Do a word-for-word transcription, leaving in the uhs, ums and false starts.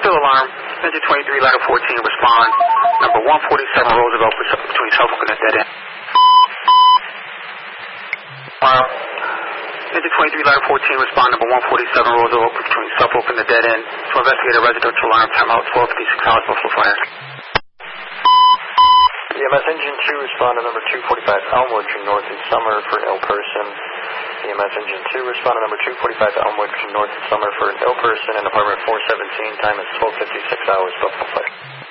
still alarm. Engine twenty-three, ladder fourteen, respond. Number one forty-seven Roosevelt between Suffolk and the dead end. Wow. Engine twenty-three, ladder fourteen, respond. Number one forty-seven Roosevelt between Suffolk and the dead end. To investigate a residential alarm, timeout twelve fifty-six hours, Buffalo Fire. E M S Engine two, respond to number two forty-five Elmwood to North and Summer for an ill person. E M S Engine two, respond to number two forty-five Elmwood to North and Summer for an ill person in apartment four seventeen. Time is twelve fifty-six hours, Buffalo Fire.